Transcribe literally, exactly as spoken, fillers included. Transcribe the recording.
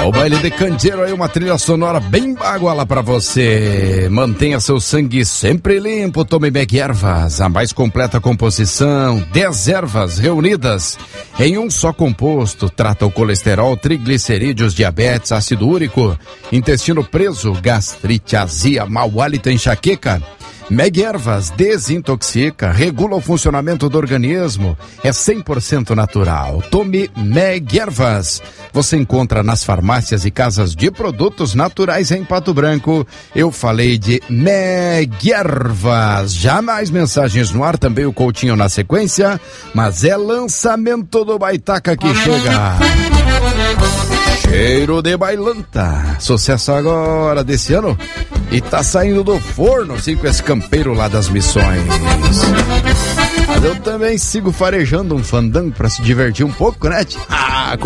O baile de candeeiro aí, uma trilha sonora bem baguala pra você. Mantenha seu sangue sempre limpo. Tome Meg Ervas, a mais completa composição. dez ervas reunidas em um só composto. Trata o colesterol, triglicerídeos, diabetes, ácido úrico, intestino preso, gastrite, azia, mau hálito, enxaqueca. Meg Ervas desintoxica, regula o funcionamento do organismo, é cem por cento natural. Tome Meg Ervas. Você encontra nas farmácias e casas de produtos naturais em Pato Branco. Eu falei de Meg Ervas. Já mais mensagens no ar, também o Coutinho na sequência, mas é lançamento do Baitaca que chega. Cheiro de bailanta, sucesso agora desse ano e tá saindo do forno, assim, com esse campeiro lá das Missões. Mas eu também sigo farejando um fandango pra se divertir um pouco, né? Ah,